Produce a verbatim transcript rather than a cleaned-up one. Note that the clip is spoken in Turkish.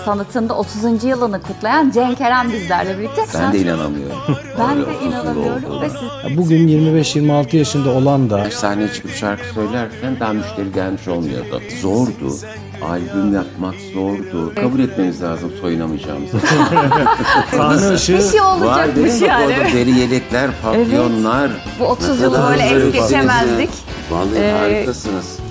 sanatında otuzuncu yılını kutlayan Cenk Eren bizlerle birlikte. Ben de inanamıyorum. Ben Öyle de otuz yıl inanamıyorum oldu. ve siz... Bugün yirmi beş yirmi altı yaşında olan da Sahneye çıkıp şarkı söylerken daha müşteri gelmiş olmuyordu. Zordu. Albüm yapmak zordu. Kabul etmemiz lazım soyunamayacağımızı. sahne Bir ışığı şey Var olacakmış değil mi? yani. Orada deri yelekler, papyonlar. Bu otuz Ne yılı kadar böyle es zarif. geçemezdik. Vallahi Ee, harikasınız.